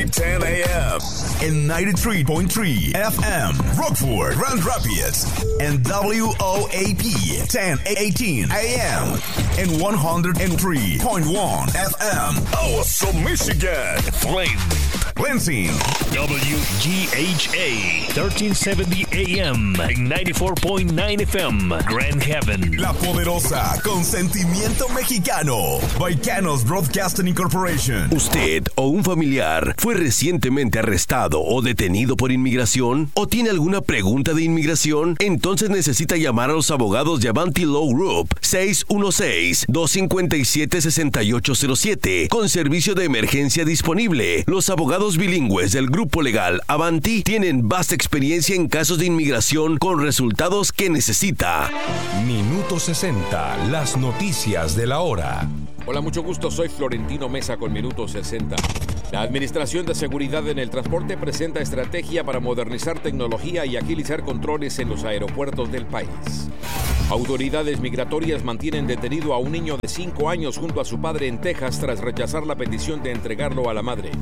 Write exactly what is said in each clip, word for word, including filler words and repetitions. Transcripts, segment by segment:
Weekday ten a.m. in ninety-three point three F M, Rockford, Grand Rapids, and W O A P ten eighteen A M in one oh three point one F M, Awesome, Michigan, Flint, Lansing, W G H A thirteen seventy A M and ninety-four point nine F M, Grand Haven. La Poderosa, con sentimiento mexicano, Baicanos Broadcasting Incorporation. ¿Usted o un familiar fue recientemente arrestado o detenido por inmigración? ¿O tiene alguna pregunta de inmigración? Entonces necesita llamar a los abogados de Avanti Law Group seis uno seis, dos cinco siete, seis ocho cero siete con servicio de emergencia disponible. Los abogados bilingües del grupo legal Avanti tienen vasta experiencia en casos de inmigración con resultados que necesita. Minuto sesenta, las noticias de la hora. Hola, mucho gusto, soy Florentino Mesa con Minuto sesenta. La Administración de Seguridad en el Transporte presenta estrategia para modernizar tecnología y agilizar controles en los aeropuertos del país. Autoridades migratorias mantienen detenido a un niño de cinco años junto a su padre en Texas tras rechazar la petición de entregarlo a la madre.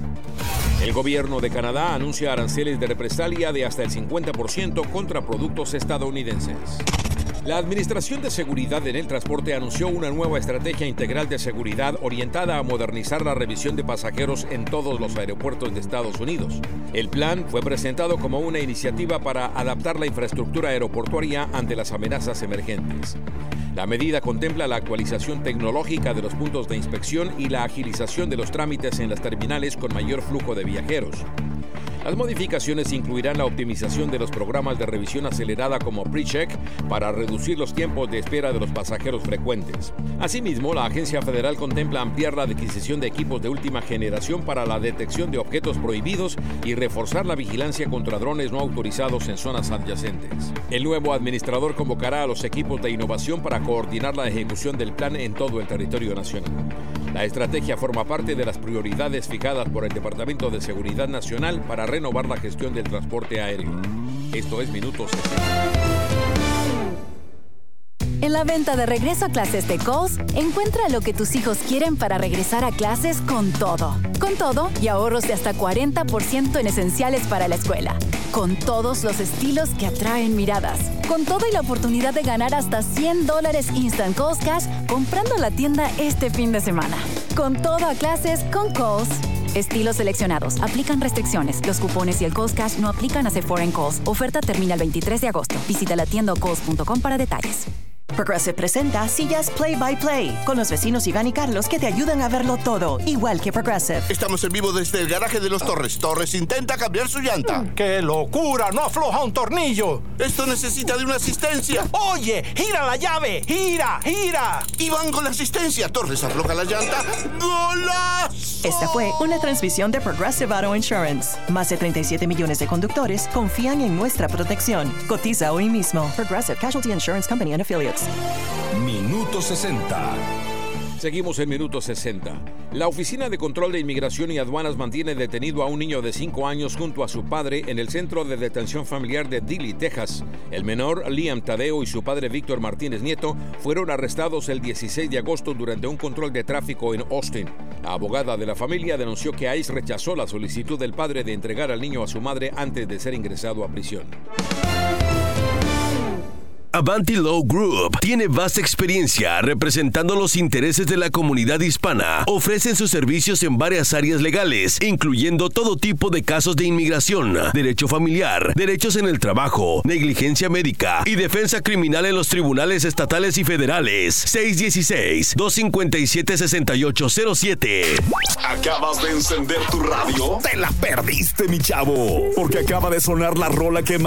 El gobierno de Canadá anuncia aranceles de represalia de hasta el cincuenta por ciento contra productos estadounidenses. La Administración de Seguridad en el Transporte anunció una nueva estrategia integral de seguridad orientada a modernizar la revisión de pasajeros en todos los aeropuertos de Estados Unidos. El plan fue presentado como una iniciativa para adaptar la infraestructura aeroportuaria ante las amenazas emergentes. La medida contempla la actualización tecnológica de los puntos de inspección y la agilización de los trámites en las terminales con mayor flujo de viajeros. Las modificaciones incluirán la optimización de los programas de revisión acelerada como PreCheck para reducir los tiempos de espera de los pasajeros frecuentes. Asimismo, la agencia federal contempla ampliar la adquisición de equipos de última generación para la detección de objetos prohibidos y reforzar la vigilancia contra drones no autorizados en zonas adyacentes. El nuevo administrador convocará a los equipos de innovación para coordinar la ejecución del plan en todo el territorio nacional. La estrategia forma parte de las prioridades fijadas por el Departamento de Seguridad Nacional para renovar la gestión del transporte aéreo. Esto es Minuto sesenta. En la venta de regreso a clases de Kohl's, encuentra lo que tus hijos quieren para regresar a clases con todo. Con todo y ahorros de hasta cuarenta por ciento en esenciales para la escuela. Con todos los estilos que atraen miradas. Con todo y la oportunidad de ganar hasta cien dólares Instant Kohl's Cash comprando en la tienda este fin de semana. Con todo a clases con Kohl's. Estilos seleccionados. Aplican restricciones. Los cupones y el Kohl's Cash no aplican a Sephora en Kohl's. Oferta termina el veintitrés de agosto. Visita la tienda o kohls punto com para detalles. Progressive presenta Sillas Play by Play con los vecinos Iván y Carlos que te ayudan a verlo todo, igual que Progressive. Estamos en vivo desde el garaje de los Torres. Torres intenta cambiar su llanta. ¡Qué locura! ¡No afloja un tornillo! Esto necesita de una asistencia. ¡Oye! ¡Gira la llave! ¡Gira! ¡Gira! Iván con la asistencia. Torres afloja la llanta. ¡Golazo! Esta fue una transmisión de Progressive Auto Insurance. Más de treinta y siete millones de conductores confían en nuestra protección. Cotiza hoy mismo. Progressive Casualty Insurance Company and Affiliates. Minuto sesenta. Seguimos en Minuto sesenta. La Oficina de Control de Inmigración y Aduanas mantiene detenido a un niño de cinco años junto a su padre en el Centro de Detención Familiar de Dilley, Texas. El menor, Liam Tadeo, y su padre, Víctor Martínez Nieto, fueron arrestados el dieciséis de agosto durante un control de tráfico en Austin. La abogada de la familia denunció que ICE rechazó la solicitud del padre de entregar al niño a su madre antes de ser ingresado a prisión. Avanti Law Group tiene vasta experiencia representando los intereses de la comunidad hispana. Ofrecen sus servicios en varias áreas legales, incluyendo todo tipo de casos de inmigración, derecho familiar, derechos en el trabajo, negligencia médica y defensa criminal en los tribunales estatales y federales. seis uno seis, dos cinco siete, seis ocho cero siete. ¿Acabas de encender tu radio? Te la perdiste, mi chavo, porque acaba de sonar la rola que más